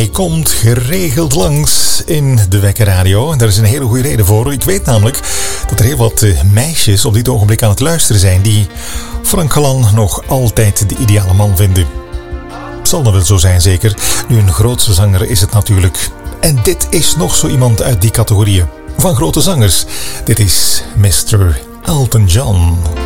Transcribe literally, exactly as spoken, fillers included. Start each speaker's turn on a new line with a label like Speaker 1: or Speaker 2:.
Speaker 1: hij komt geregeld langs in de Wekker Radio. En daar is een hele goede reden voor. Ik weet namelijk dat er heel wat meisjes op dit ogenblik aan het luisteren zijn die Frank Galan nog altijd de ideale man vinden. Zal dat wel zo zijn, zeker. Nu, een grootste zanger is het natuurlijk. En dit is nog zo iemand uit die categorieën van grote zangers. Dit is mister Elton John.